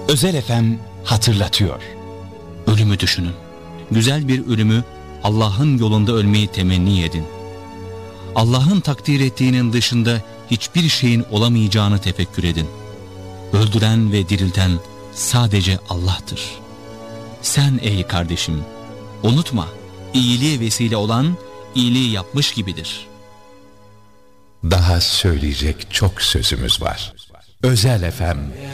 Özel FM hatırlatıyor. Ölümü düşünün. Güzel bir ölümü, Allah'ın yolunda ölmeyi temenni edin. Allah'ın takdir ettiğinin dışında hiçbir şeyin olamayacağını tefekkür edin. Öldüren ve dirilten sadece Allah'tır. Sen ey kardeşim, unutma, iyiliğe vesile olan iyiliği yapmış gibidir. Daha söyleyecek çok sözümüz var. Özel FM